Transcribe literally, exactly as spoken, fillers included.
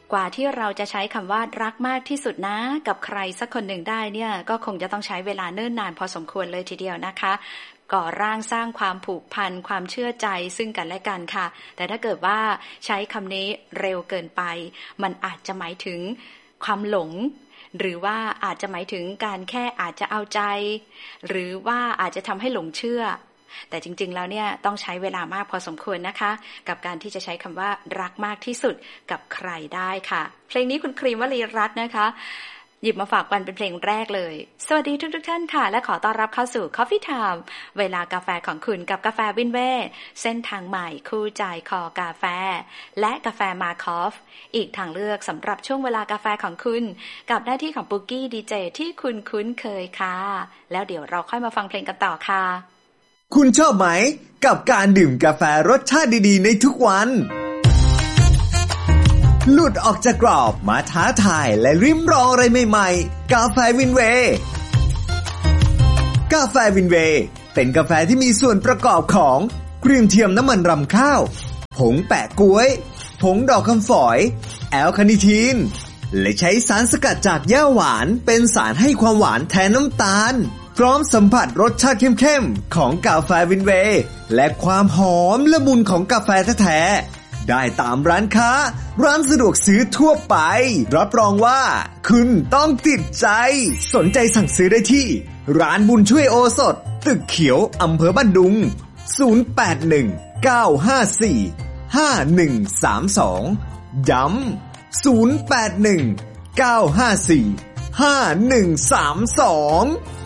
กว่าที่เราจะใช้คำว่ารักมากที่สุดนะกับใครสักคนหนึ่งได้เนี่ยก็คงจะต้องใช้เวลาเนิ่นนานพอสมควรเลยทีเดียวนะคะก่อร่างสร้างความผูกพันความเชื่อใจซึ่งกันและกันค่ะแต่ถ้าเกิดว่าใช้คำนี้เร็วเกินไปมันอาจจะหมายถึงความหลงหรือว่าอาจจะหมายถึงการแค่อาจจะเอาใจหรือว่าอาจจะทำให้หลงเชื่อแต่จริงๆแล้วเนี่ยต้องใช้เวลามากพอสมควรนะคะกับการที่จะใช้คำว่ารักมากที่สุดกับใครได้ค่ะเพลงนี้คุณครีมวลีรัตน์นะคะหยิบมาฝากกันเป็นเพลงแรกเลยสวัสดีทุกๆท่านค่ะและขอต้อนรับเข้าสู่ Coffee Time เวลากาแฟของคุณกับกาแฟวินเว่เส้นทางใหม่คู่ใจคอกาแฟและกาแฟมาคอฟอีกทางเลือกสำหรับช่วงเวลากาแฟของคุณกับหน้าที่ของปุกกี้ดีเจที่คุณคุ้นเคยค่ะแล้วเดี๋ยวเราค่อยมาฟังเพลงกันต่อค่ะคุณชอบไหมกับการดื่มกาแฟรสชาติดีๆในทุกวันหลุดออกจากกรอบมาท้าทายและริมรองอะไรใหม่ๆกาแฟวินเวย์กาแฟวินเวย์เป็นกาแฟที่มีส่วนประกอบของกรีนเทียมน้ำมันรำข้าวผงแปะก๊วยผงดอกคำฝอยแอลคาเนทีนและใช้สารสกัดจากหญ้าหวานเป็นสารให้ความหวานแทนน้ำตาลพร้อมสัมผัสรสชาติเข้มๆของกาแฟวินเวย์และความหอมละมุนของกาแฟแท้ๆได้ตามร้านค้าร้านสะดวกซื้อทั่วไปรับรองว่าคุณต้องติดใจสนใจสั่งซื้อได้ที่ร้านบุญช่วยโอสถตึกเขียวอำเภอบ้านดุงศูนย์ แปด หนึ่ง เก้า ห้า สี่ ห้า หนึ่ง สาม สองย้ำศูนย์ แปด หนึ่ง เก้า ห้า สี่ ห้า หนึ่ง สาม สอง